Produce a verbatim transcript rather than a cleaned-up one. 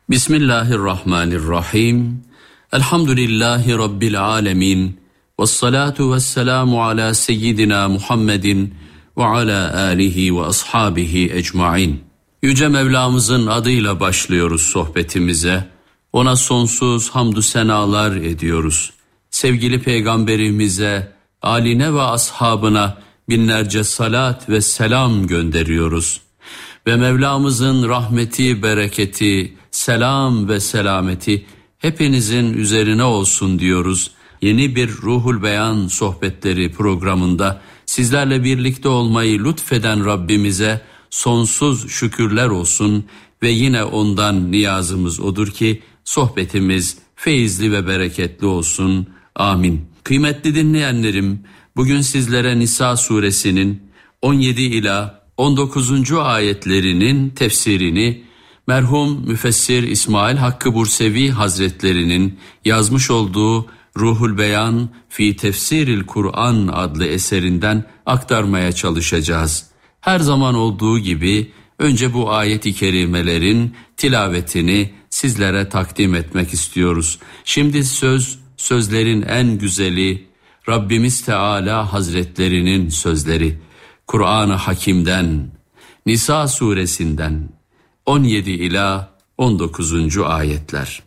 Bismillahirrahmanirrahim. Elhamdülillahi Rabbil alemin. Vessalatu vesselamu ala seyyidina Muhammedin ve ala alihi ve ashabihi ecmain. Yüce Mevlamızın adıyla başlıyoruz sohbetimize. Ona sonsuz hamdü senalar ediyoruz. Sevgili Peygamberimize, âline ve ashabına binlerce salat ve selam gönderiyoruz. Ve Mevlamızın rahmeti, bereketi, selam ve selameti hepinizin üzerine olsun diyoruz. Yeni bir Ruhul Beyan sohbetleri programında sizlerle birlikte olmayı lütfeden Rabbimize sonsuz şükürler olsun ve yine ondan niyazımız odur ki sohbetimiz feyizli ve bereketli olsun. Amin. Kıymetli dinleyenlerim, bugün sizlere Nisa suresinin on yedi ila on dokuzuncu ayetlerinin tefsirini merhum müfessir İsmail Hakkı Bursevi Hazretlerinin yazmış olduğu Ruhul Beyan fi Tefsiril Kur'an adlı eserinden aktarmaya çalışacağız. Her zaman olduğu gibi önce bu ayet-i kerimelerin tilavetini sizlere takdim etmek istiyoruz. Şimdi söz, sözlerin en güzeli Rabbimiz Teala Hazretlerinin sözleri. Kur'an-ı Hakim'den, Nisa suresinden on yedi ila on dokuzuncu ayetler.